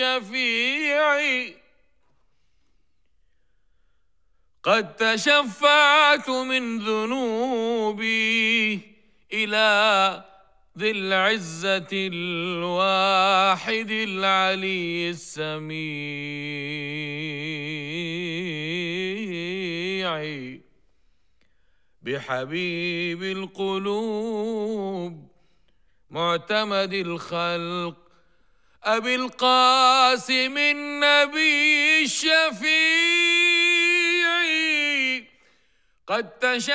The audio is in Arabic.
شفيعي قد تشفعت من ذنوبي إلى ذي العزة الواحد العلي السميع بحبيب القلوب معتمد الخلق أبي القاسم النبي الشفيع قد